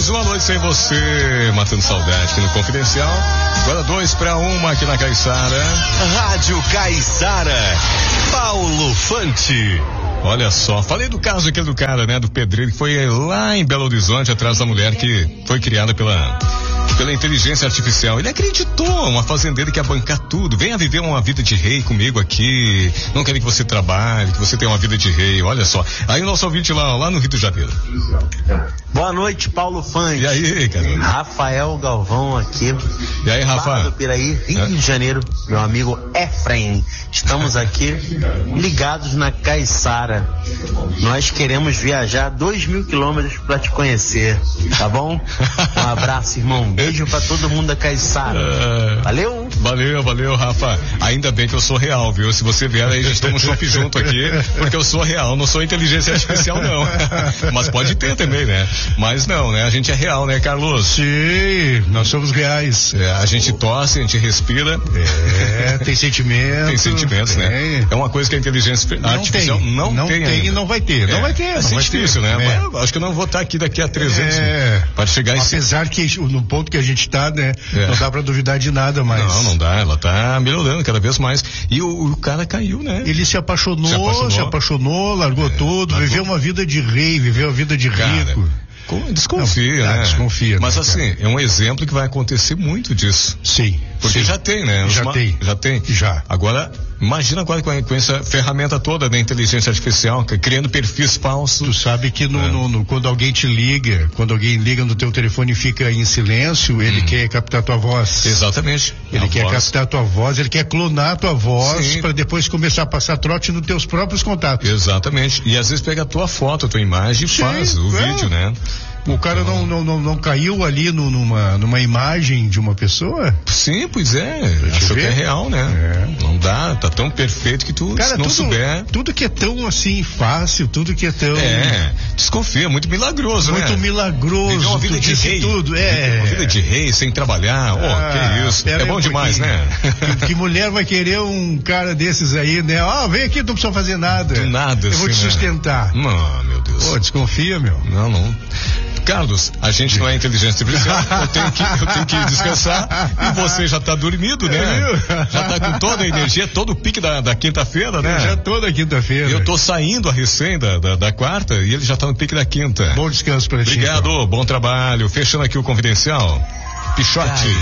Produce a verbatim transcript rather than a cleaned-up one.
Mais uma noite sem você, matando saudade aqui no Confidencial. Agora dois para uma aqui na Caiçara. Rádio Caiçara, Paulo Fante. Olha só, falei do caso aquele do cara, né, do pedreiro que foi lá em Belo Horizonte atrás da mulher que foi criada pela pela inteligência artificial. Ele acreditou, uma fazendeira que ia bancar tudo. Venha viver uma vida de rei comigo aqui. Não quero que você trabalhe, que você tenha uma vida de rei. Olha só. Aí o nosso ouvinte lá, lá no Rio de Janeiro. Boa noite, Paulo Fante. E aí, cara? Rafael Galvão aqui. E aí, Rafa? Barra do Piraí, Rio é. de Janeiro. Meu amigo Efraim. Estamos aqui ligados na Caiçara. Nós queremos viajar dois mil quilômetros para te conhecer, tá bom? Um abraço, irmão. Beijo pra todo mundo da Caiçara. Uh, valeu? Valeu, valeu, Rafa. Ainda bem que eu sou real, viu? Se você vier aí, a gente toma um chopp junto aqui, porque eu sou real, não sou inteligência artificial, não. Mas pode ter também, né? Mas não, né? A gente é real, né, Carlos? Sim, nós somos reais. É, a gente tosse, a gente respira. É, tem sentimento. Tem sentimentos, é. né? É uma coisa que a inteligência não artificial tem, não, não tem. Não tem e não vai ter. É, não vai ter. É não vai difícil, ter. né? É. Mas acho que eu não vou estar aqui daqui a trezentos é. para chegar em Apesar que no ponto que a gente tá, né? É. Não dá pra duvidar de nada mais. Não, não dá. Ela tá melhorando cada vez mais. E o, o cara caiu, né? Ele se apaixonou, se apaixonou, se apaixonou largou é, tudo, largou. Viveu uma vida de rei, viveu a vida de cara, rico. Desconfia, não, né? Desconfia. Mas né, assim, cara? é um exemplo que vai acontecer muito disso. Sim. Porque sim. já tem, né? Já Os tem. Já tem. Já. Agora, imagina agora com, com essa ferramenta toda da inteligência artificial, criando perfis falsos. Tu sabe que no, é. no, no, quando alguém te liga, quando alguém liga no teu telefone e fica em silêncio, ele hum. quer captar tua voz. Exatamente. Ele a quer voz. captar tua voz, ele quer clonar tua voz para depois começar a passar trote nos teus próprios contatos. Exatamente. E às vezes pega a tua foto, a tua imagem e faz o é. vídeo, né? O cara não, não, não, não caiu ali no, numa, numa imagem de uma pessoa? Sim, pois é. Acho que é real, né? É. Não dá, tá tão perfeito que tu, cara, se não tudo, souber... Tudo que é tão assim fácil, tudo que é tão... É, desconfia, muito milagroso, muito né? Muito milagroso. Viver uma vida de rei. Tudo, é. Uma vida de rei, sem trabalhar, ó, ah, oh, que isso. É bom um demais, né? Que, que mulher vai querer um cara desses aí, né? Ó, oh, vem aqui, não precisa fazer nada. Do nada, Eu vou assim, te sustentar. Né? Não, meu Deus. Pô, desconfia, meu. Não, não. Carlos, a gente não é inteligência artificial, eu tenho que, eu tenho que descansar e você já tá dormido, né? Já tá com toda a energia, todo o pique da, da quinta-feira, né? Eu já tô da quinta-feira. Eu tô saindo a recém da, da, da quarta e ele já tá no pique da quinta. Bom descanso pra ti. Obrigado, então. Bom trabalho. Fechando aqui o Confidencial. Pichote.